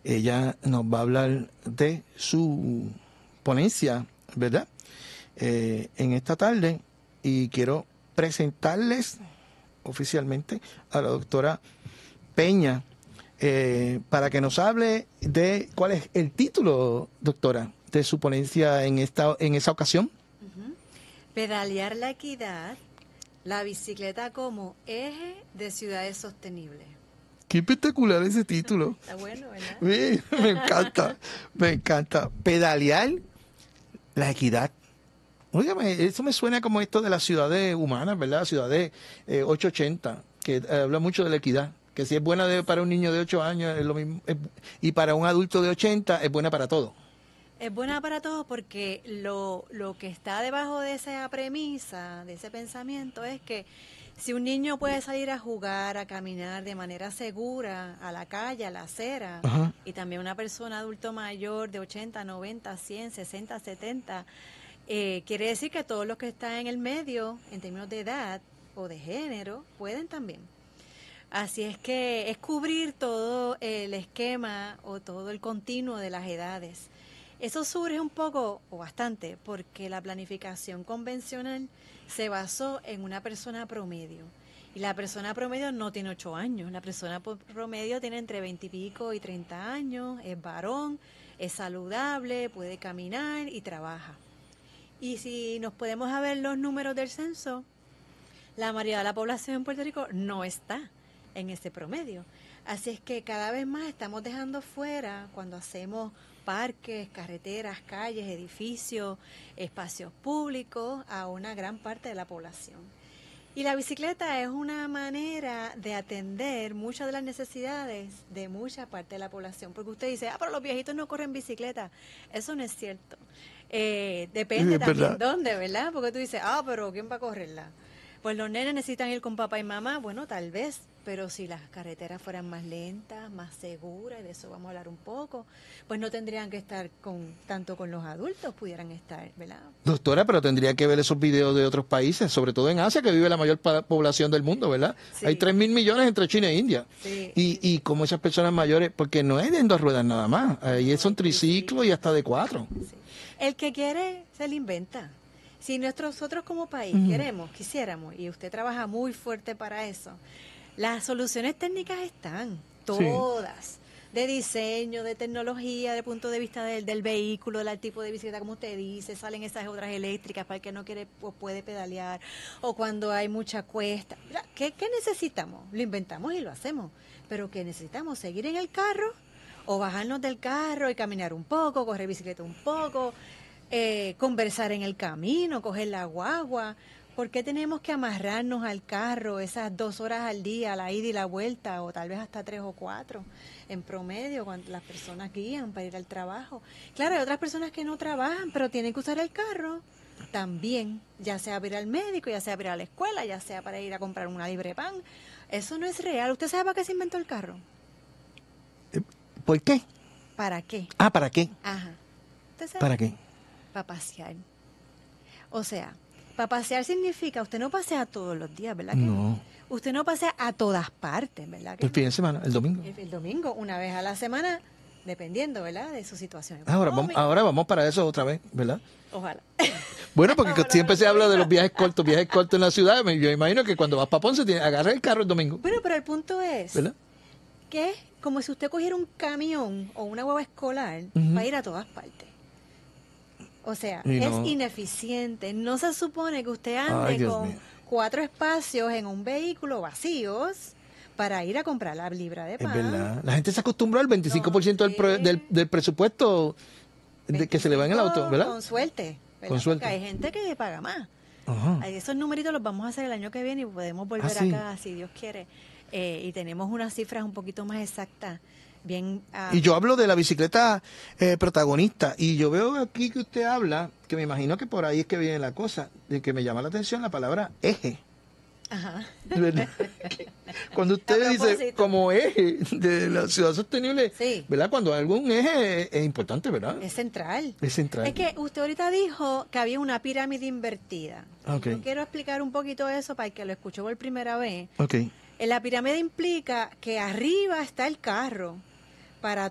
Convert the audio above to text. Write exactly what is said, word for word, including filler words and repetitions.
Ella nos va a hablar de su ponencia, ¿verdad? Eh, en esta tarde, y quiero presentarles oficialmente a la doctora Peña eh, para que nos hable de cuál es el título, doctora, de su ponencia en esta en esa ocasión. Uh-huh. Pedalear la equidad, la bicicleta como eje de ciudades sostenibles. Qué espectacular ese título. Está bueno, ¿verdad? Sí, me encanta, me encanta. Pedalear la equidad. Óigame, eso me suena como esto de las ciudades humanas, ¿verdad? Ciudades eh, ochocientos ochenta, que eh, habla mucho de la equidad. Que si es buena de, para un niño de ocho años, es lo mismo, es, y para un adulto de ochenta, es buena para todo. Es buena para todos porque lo, lo que está debajo de esa premisa, de ese pensamiento, es que si un niño puede salir a jugar, a caminar de manera segura a la calle, a la acera, Ajá. y también una persona adulto mayor de ochenta, noventa, cien, sesenta, setenta, eh, quiere decir que todos los que están en el medio, en términos de edad o de género, pueden también. Así es que es cubrir todo el esquema o todo el continuo de las edades. Eso surge un poco o bastante porque la planificación convencional se basó en una persona promedio. Y la persona promedio no tiene ocho años. La persona promedio tiene entre veinte y pico y treinta años, es varón, es saludable, puede caminar y trabaja. Y si nos podemos ver los números del censo, la mayoría de la población en Puerto Rico no está en ese promedio. Así es que cada vez más estamos dejando fuera, cuando hacemos parques, carreteras, calles, edificios, espacios públicos, a una gran parte de la población. Y la bicicleta es una manera de atender muchas de las necesidades de mucha parte de la población. Porque usted dice, ah, pero los viejitos no corren bicicleta. Eso no es cierto. Eh, depende Es también verdad. dónde, ¿verdad? Porque tú dices, ah, pero ¿quién va a correrla? Pues los nenes necesitan ir con papá y mamá, bueno, tal vez, pero si las carreteras fueran más lentas, más seguras, y de eso vamos a hablar un poco, pues no tendrían que estar con tanto con los adultos, pudieran estar, ¿verdad? Doctora, pero tendría que ver esos videos de otros países, sobre todo en Asia, que vive la mayor pa- población del mundo, ¿verdad? Sí. Hay tres mil millones entre China e India. Sí. Y, y como esas personas mayores, porque no es de en dos ruedas nada más, ahí son triciclos y hasta de cuatro. Sí. El que quiere, se le inventa. Si nosotros como país Ujú. queremos, quisiéramos, y usted trabaja muy fuerte para eso, las soluciones técnicas están, todas, sí, de diseño, de tecnología, desde el punto de vista del, del vehículo, del tipo de bicicleta, como usted dice, salen esas otras eléctricas para el que no quiere o puede pedalear, o cuando hay mucha cuesta. ¿Qué, qué necesitamos? Lo inventamos y lo hacemos, pero ¿qué necesitamos? ¿Seguir en el carro? O bajarnos del carro y caminar un poco, correr bicicleta un poco, eh, conversar en el camino, coger la guagua. ¿Por qué tenemos que amarrarnos al carro esas dos horas al día, la ida y la vuelta, o tal vez hasta tres o cuatro en promedio, cuando las personas guían para ir al trabajo? Claro, hay otras personas que no trabajan, pero tienen que usar el carro también, ya sea para ir al médico, ya sea para ir a la escuela, ya sea para ir a comprar una libre de pan. Eso no es real. ¿Usted sabe para qué se inventó el carro? ¿Por qué? ¿Para qué? Ah, ¿para qué? Ajá. ¿Usted sabe? ¿Para qué? Para pasear. O sea, para pasear significa, usted no pasea todos los días, ¿verdad que no? No. Usted no pasea a todas partes, ¿verdad que El no? fin de semana, el domingo. El, el domingo, una vez a la semana, dependiendo, ¿verdad?, de su situación. Ahora vamos, ahora vamos para eso otra vez, ¿verdad? Ojalá. Bueno, porque siempre se habla de los viajes cortos, viajes cortos en la ciudad. Yo imagino que cuando vas para Ponce, tienes, agarra el carro el domingo. Bueno, pero el punto es, ¿verdad? que es como si usted cogiera un camión o una guagua escolar Ujú. para ir a todas partes. O sea, Y es no. ineficiente. No se supone que usted ande Ay, Dios con mío. cuatro espacios en un vehículo vacíos para ir a comprar la libra de Es pan. verdad. La gente se acostumbró al veinticinco por ciento del, pro- Sí. del, del presupuesto de que se le va en el auto, ¿verdad? Con suerte. ¿verdad? Con suerte. Porque hay gente que paga más. Ajá. Ahí esos numeritos los vamos a hacer el año que viene y podemos volver Ah, sí. acá, si Dios quiere. Eh, y tenemos unas cifras un poquito más exactas. Bien. ah, Y yo hablo de la bicicleta eh, protagonista. Y yo veo aquí que usted habla, que me imagino que por ahí es que viene la cosa, de que me llama la atención la palabra eje. Ajá. ¿Verdad? Cuando usted A dice propósito. como eje de la ciudad sostenible, Sí. ¿verdad? Cuando algún eje es, es importante, ¿verdad? Es central. Es central. Es que usted ahorita dijo que había una pirámide invertida. Ok. Yo quiero explicar un poquito eso para el que lo escuchó por primera vez. Ok. En la pirámide implica que arriba está el carro para